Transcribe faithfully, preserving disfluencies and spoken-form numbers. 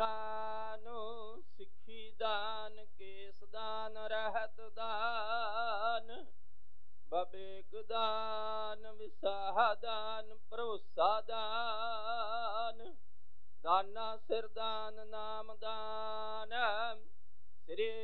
ਖਾਨ, ਸਿੱਖੀ ਦਾਨ, ਕੇਸ ਦਾਨ, ਰਹਿਤ ਦਾਨ, ਬਬੇਕ ਦਾਨ, ਵਿਸਾਹ ਦਾਨ, ਭਰੋਸਾ ਦਾਨ, ਦਾਨਾ ਸਿਰ ਦਾਨ, ਨਾਮ ਦਾਨ, ਸ੍ਰੀ